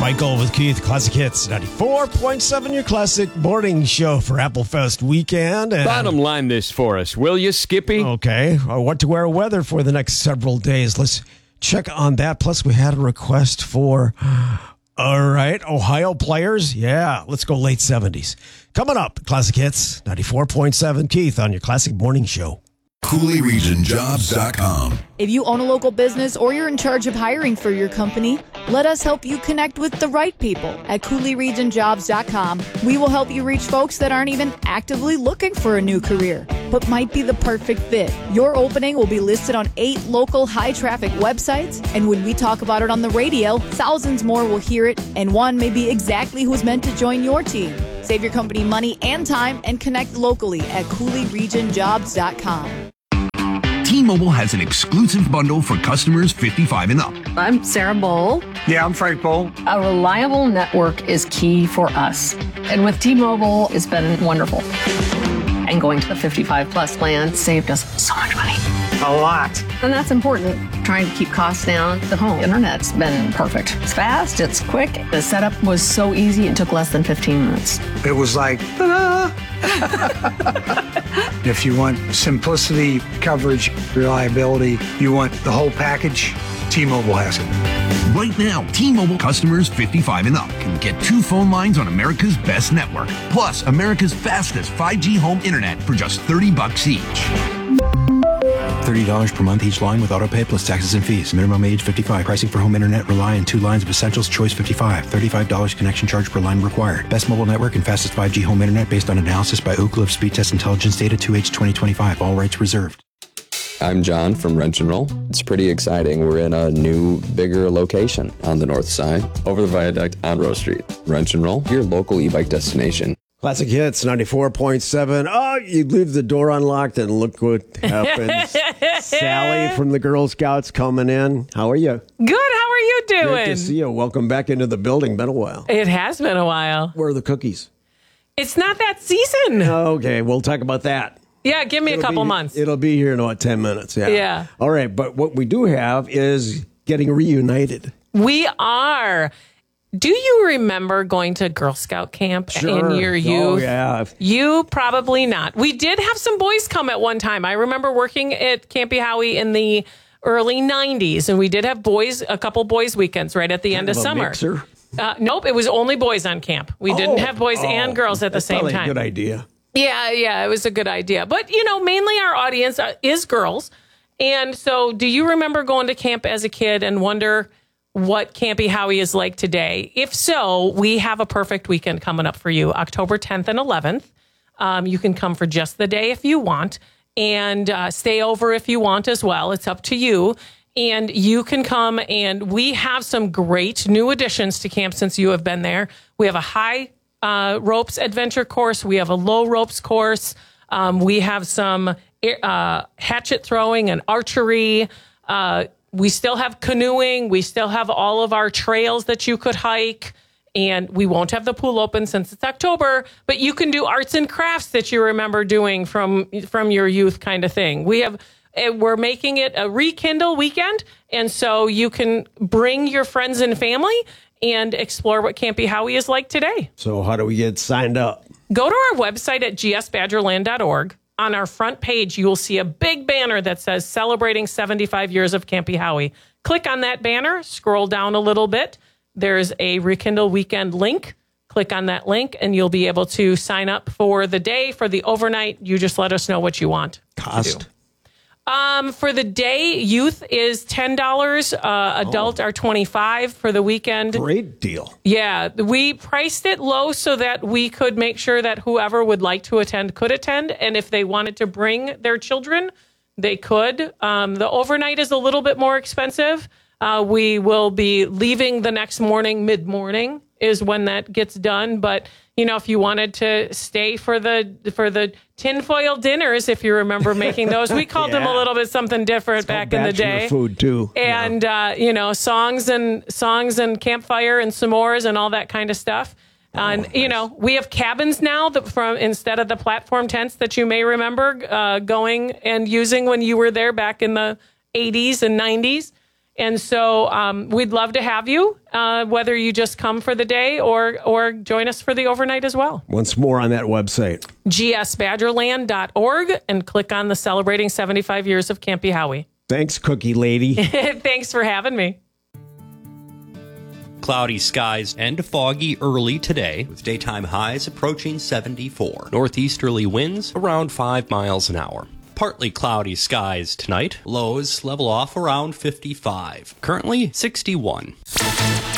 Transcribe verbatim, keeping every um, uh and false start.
Michael with Keith, Classic Hits, ninety-four point seven, your classic morning show for Applefest weekend. And bottom line this for us, will you, Skippy? Okay, uh, what to wear weather for the next several days. Let's check on that. Plus, we had a request for, all right, Ohio players. Yeah, let's go late seventies. Coming up, Classic Hits, ninety-four point seven, Keith on your classic morning show. Coulee Region Jobs dot com. If you own a local business or you're in charge of hiring for your company, let us help you connect with the right people at Coulee Region Jobs dot com. We will help you reach folks that aren't even actively looking for a new career, but might be the perfect fit. Your opening will be listed on eight local high-traffic websites, and when we talk about it on the radio, thousands more will hear it, and one may be exactly who's meant to join your team. Save your company money and time and connect locally at Coulee Region Jobs dot com. T-Mobile has an exclusive bundle for customers fifty-five and up. I'm Sarah Bowl. Yeah, I'm Frank Bowl. A reliable network is key for us. And with T-Mobile, it's been wonderful. And going to the fifty-five plus plan saved us so much money. A lot. And that's important. Trying to keep costs down. The home internet's been perfect. It's fast, it's quick. The setup was so easy, it took less than fifteen minutes. It was like, ta-da! If you want simplicity, coverage, reliability, you want the whole package, T-Mobile has it. Right now, T-Mobile customers fifty-five and up can get two phone lines on America's best network, plus America's fastest five G home internet for just thirty bucks each. thirty dollars per month each line with autopay plus taxes and fees. Minimum age fifty-five. Pricing for home internet rely on two lines of Essentials Choice fifty-five. thirty-five dollars connection charge per line required. Best mobile network and fastest five G home internet based on analysis by Oak Cliff Speed Test Intelligence Data two H twenty twenty-five. All rights reserved. I'm John from Wrench and Roll. It's pretty exciting. We're in a new, bigger location on the north side, over the viaduct on Rose Street. Wrench and Roll, your local e-bike destination. Classic Hits, ninety-four point seven. Oh, you leave the door unlocked and look what happens. Sally from the Girl Scouts coming in. How are you? Good. How are you doing? Great to see you. Welcome back into the building. Been a while. It has been a while. Where are the cookies? It's not that season. Okay, we'll talk about that. Yeah, give me it'll a couple be, months. It'll be here in about ten minutes. Yeah. Yeah. All right, but what we do have is getting reunited. We are. Do you remember going to Girl Scout camp sure. in your youth? Oh, yeah. You probably not. We did have some boys come at one time. I remember working at Camp Yowie in the early nineties, and we did have boys, a couple boys weekends right at the kind end of, of summer. Mixer? Uh, nope, it was only boys on camp. We oh, didn't have boys oh, and girls at the that's same probably time. A good idea. Yeah, yeah, it was a good idea. But, you know, mainly our audience is girls. And so do you remember going to camp as a kid and wonder what Campy Howie is like today? If so, we have a perfect weekend coming up for you, October tenth and eleventh. Um, you can come for just the day if you want and uh, stay over if you want as well. It's up to you. And you can come, and we have some great new additions to camp since you have been there. We have a high uh, ropes adventure course. We have a low ropes course. Um, we have some uh, hatchet throwing and archery. Uh, we still have canoeing. We still have all of our trails that you could hike. And we won't have the pool open since it's October, but you can do arts and crafts that you remember doing from from your youth kind of thing. We have, we're making it a rekindle weekend, and so you can bring your friends and family and explore what Campy Howie is like today. So how do we get signed up? Go to our website at g s badgerland dot org. On our front page, you will see a big banner that says Celebrating seventy-five Years of Campy Howie. Click on that banner, scroll down a little bit. There's a Rekindle Weekend link. Click on that link, and you'll be able to sign up for the day, for the overnight. You just let us know what you want. Cost? Um, for the day, youth is ten dollars. Uh, adult oh. are twenty-five dollars for the weekend. Great deal. Yeah. We priced it low so that we could make sure that whoever would like to attend could attend. And if they wanted to bring their children, they could. Um, the overnight is a little bit more expensive. Uh, we will be leaving the next morning, mid-morning is when that gets done. But, you know, if you wanted to stay for the for the tinfoil dinners, if you remember making those, we called yeah. them a little bit something different it's back in the day. Food too, and yeah. uh, you know, songs and songs and campfire and s'mores and all that kind of stuff. Oh, and nice. You know, we have cabins now that from instead of the platform tents that you may remember uh, going and using when you were there back in the eighties and nineties. And so um, we'd love to have you, uh, whether you just come for the day or or join us for the overnight as well. Once more on that website. G S badgerland dot org and click on the Celebrating seventy-five Years of Campy Howie. Thanks, Cookie Lady. Thanks for having me. Cloudy skies and foggy early today, with daytime highs approaching seventy-four. Northeasterly winds around five miles an hour. Partly cloudy skies tonight. Lows level off around fifty-five. Currently sixty-one.